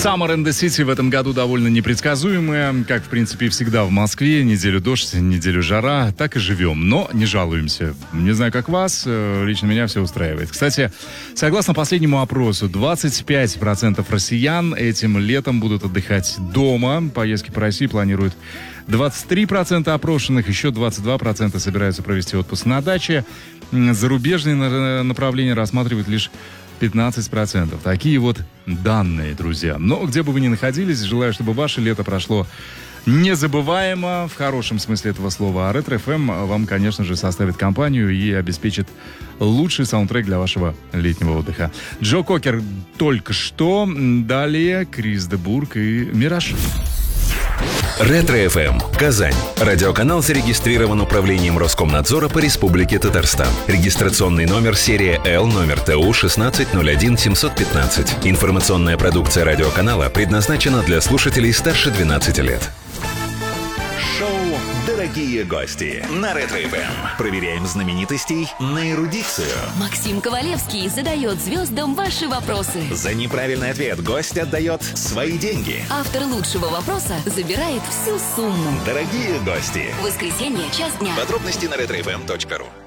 Summer in the City в этом году довольно непредсказуемая, как, в принципе, и всегда в Москве. Неделю дождь, неделю жара. Так и живем, но не жалуемся. Не знаю, как вас, лично меня все устраивает. Кстати, согласно последнему опросу, 25% россиян этим летом будут отдыхать дома. Поездки по России планируют 23% опрошенных, еще 22% собираются провести отпуск на даче. Зарубежные направления рассматривают лишь 15%. Такие вот данные, друзья. Но где бы вы ни находились, желаю, чтобы ваше лето прошло незабываемо, в хорошем смысле этого слова. А Ретро FM вам, конечно же, составит компанию и обеспечит лучший саундтрек для вашего летнего отдыха. Джо Кокер только что. Далее Крис де Бург и Мираж. Ретро-ФМ. Казань. Радиоканал зарегистрирован управлением Роскомнадзора по Республике Татарстан. Регистрационный номер серия Л, номер ТУ 1601715. Информационная продукция радиоканала предназначена для слушателей старше 12 лет. Шоу «Дорогие гости» на Ретро-ФМ. Проверяем знаменитостей на эрудицию. Максим Ковалевский задает звездам ваши вопросы. За неправильный ответ гость отдает свои деньги. Автор лучшего вопроса забирает всю сумму. Дорогие гости. Воскресенье, час дня. Подробности на retrofm.ru.